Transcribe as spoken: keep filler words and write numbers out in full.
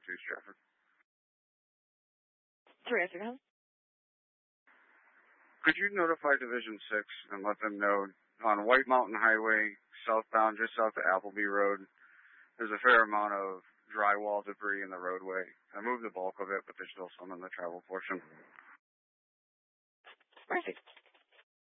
Northeast traffic. Terrific, huh? Could you notify Division six and let them know on White Mountain Highway, southbound, just south of Appleby Road, there's a fair amount of drywall debris in the roadway. I moved the bulk of it, but there's still some in the travel portion. Perfect.